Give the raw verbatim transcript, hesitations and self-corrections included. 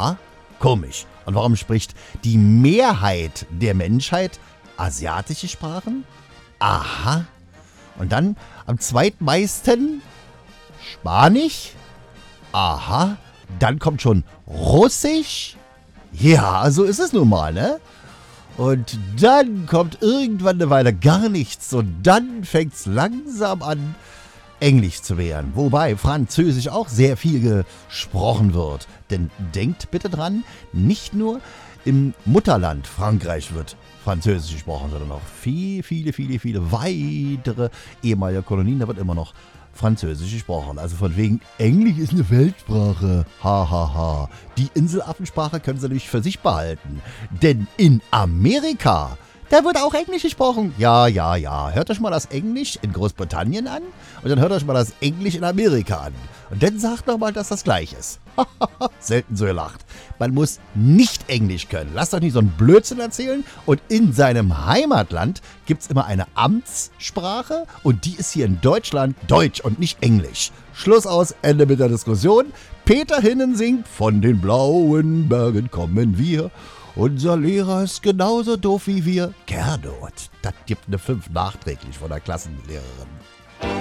Aha, komisch. Und warum spricht die Mehrheit der Menschheit asiatische Sprachen? Aha. Und dann am zweitmeisten Spanisch? Aha. Dann kommt schon Russisch? Ja, so ist es nun mal, ne? Und dann kommt irgendwann eine Weile gar nichts und dann fängt es langsam an, Englisch zu werden. Wobei Französisch auch sehr viel gesprochen wird. Denn denkt bitte dran, nicht nur im Mutterland Frankreich wird Französisch gesprochen, sondern auch viele, viele, viele, viele weitere ehemalige Kolonien, da wird immer noch Französisch gesprochen. Also von wegen, Englisch ist eine Weltsprache. Ha, ha, ha. Die Inselaffensprache können sie natürlich für sich behalten. Denn in Amerika, da wird auch Englisch gesprochen. Ja, ja, ja. Hört euch mal das Englisch in Großbritannien an und dann hört euch mal das Englisch in Amerika an. Und dann sagt noch mal, dass das gleich ist. Selten so gelacht. Man muss nicht Englisch können. Lasst euch nicht so einen Blödsinn erzählen. Und in seinem Heimatland gibt es immer eine Amtssprache und die ist hier in Deutschland Deutsch und nicht Englisch. Schluss aus, Ende mit der Diskussion. Peter Hinnen singt, von den blauen Bergen kommen wir. Unser Lehrer ist genauso doof wie wir. Gernot, das gibt eine fünf nachträglich von der Klassenlehrerin.